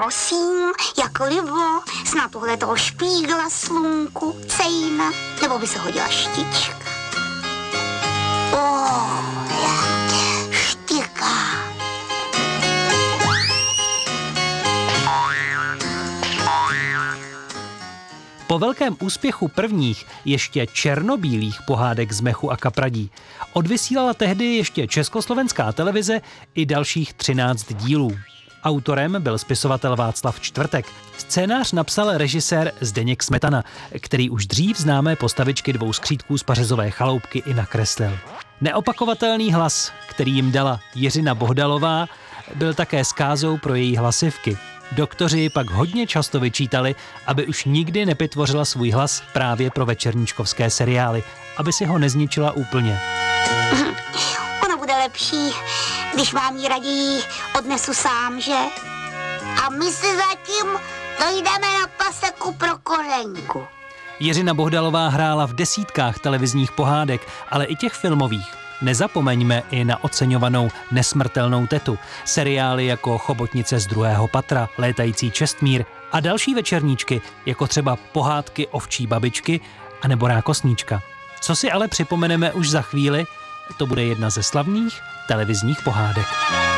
prosím, jak libo, snad tohle toho špígla slunku, cejna, nebo by se hodila štička. Štika. Po velkém úspěchu prvních, ještě černobílých pohádek z mechu a kapradí odvysílala tehdy ještě Československá televize i dalších 13 dílů. Autorem byl spisovatel Václav Čtvrtek. Scénář napsal režisér Zdeněk Smetana, který už dřív známé postavičky dvou skřítků z Pařezové chaloupky i nakreslil. Neopakovatelný hlas, který jim dala Jiřina Bohdalová, byl také zkázou pro její hlasivky. Doktoři pak hodně často vyčítali, aby už nikdy nepytvořila svůj hlas právě pro večerníčkovské seriály, aby si ho nezničila úplně. Ono bude lepší, když vám ji raději odnesu sám, že? A my si zatím dojdeme na paseku pro kořenku. Jiřina Bohdalová hrála v desítkách televizních pohádek, ale i těch filmových. Nezapomeňme i na oceňovanou Nesmrtelnou tetu, seriály jako Chobotnice z druhého patra, Létající Čestmír a další večerníčky, jako třeba Pohádky ovčí babičky anebo Rákosníčka. Co si ale připomeneme už za chvíli, to bude jedna ze slavných televizních pohádek.